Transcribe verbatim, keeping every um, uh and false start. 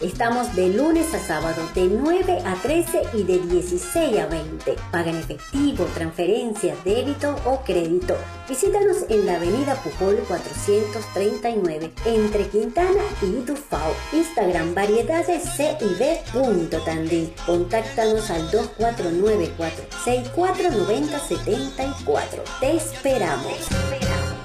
Estamos de lunes a sábado de nueve a trece y de dieciséis a veinte. Paga en efectivo, transferencia, débito o crédito. Visítanos en la avenida Pujol cuatrocientos treinta y nueve entre Quintana y Dufao. Instagram variedades C I B punto Tandil. Contáctanos al dos cuatro nueve cuatro seis cuatro nueve cero siete cuatro. Te esperamos.